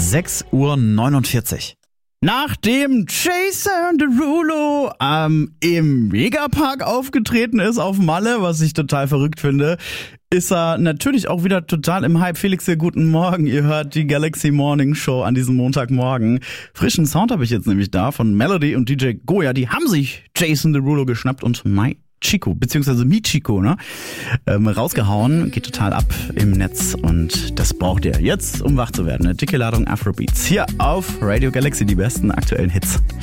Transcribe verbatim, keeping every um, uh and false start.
sechs Uhr neunundvierzig. Nachdem Jason Derulo ähm, im Megapark aufgetreten ist auf Malle, was ich total verrückt finde, ist er natürlich auch wieder total im Hype. Felix, hier, guten Morgen. Ihr hört die Galaxy Morning Show an diesem Montagmorgen. Frischen Sound habe ich jetzt nämlich da von Melody und D J Goya. Die haben sich Jason Derulo geschnappt und My Chico, beziehungsweise Michiko, ne, ähm, rausgehauen. Geht total ab im Netz und das braucht ihr jetzt, um wach zu werden. Eine dicke Ladung Afrobeats hier auf Radio Galaxy, die besten aktuellen Hits.